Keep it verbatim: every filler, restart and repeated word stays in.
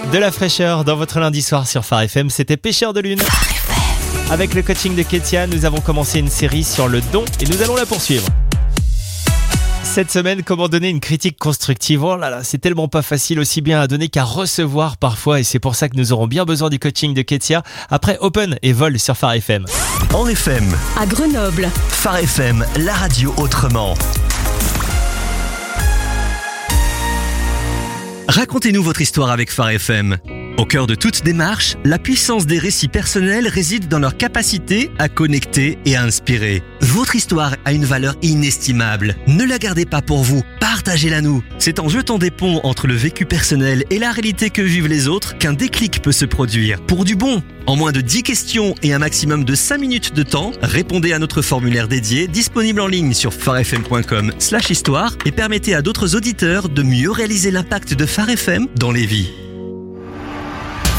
De la fraîcheur dans votre lundi soir sur Phare F M, c'était Pêcheur de Lune. Avec le coaching de Kétia, nous avons commencé une série sur le don et nous allons la poursuivre. Cette semaine, comment donner une critique constructive? Oh là là, c'est tellement pas facile, aussi bien à donner qu'à recevoir parfois, et c'est pour ça que nous aurons bien besoin du coaching de Kétia après Open et Vol sur Phare F M. En F M, à Grenoble. Phare F M, la radio autrement. Racontez-nous votre histoire avec Phare F M. Au cœur de toute démarche, la puissance des récits personnels réside dans leur capacité à connecter et à inspirer. Votre histoire a une valeur inestimable. Ne la gardez pas pour vous, partagez-la nous. C'est en jetant des ponts entre le vécu personnel et la réalité que vivent les autres qu'un déclic peut se produire. Pour du bon, en moins de dix questions et un maximum de cinq minutes de temps, répondez à notre formulaire dédié disponible en ligne sur pharefm point com slash histoire et permettez à d'autres auditeurs de mieux réaliser l'impact de Phare F M dans les vies.